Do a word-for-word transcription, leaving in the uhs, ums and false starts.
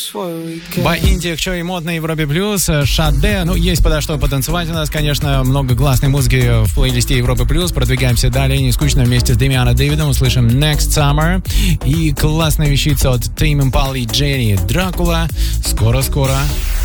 Баинтих, что и мод на Европе Плюс, Шаде. Ну, есть подо что потанцевать у нас, конечно. Много классной музыки в плейлисте Европы Плюс. Продвигаемся далее, не скучно, вместе с Демианом Дэвидом услышим Next Summer. И классная вещица от Tame Impala и Jenny, Дракула. Скоро-скоро.